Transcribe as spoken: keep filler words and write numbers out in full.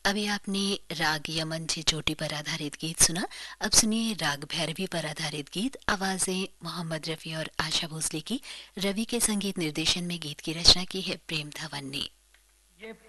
अभी आपने राग यमन से चोटी पर आधारित गीत सुना। अब सुनिए राग भैरवी पर आधारित गीत। आवाजें मोहम्मद रफ़ी और आशा भोसले की। रवि के संगीत निर्देशन में गीत की रचना की है प्रेम धवन ने। ये